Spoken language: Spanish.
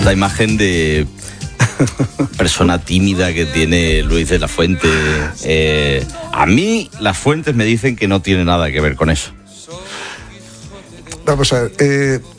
La imagen de persona tímida que tiene Luis de la Fuente. A mí las fuentes me dicen que no tiene nada que ver con eso. Vamos a ver,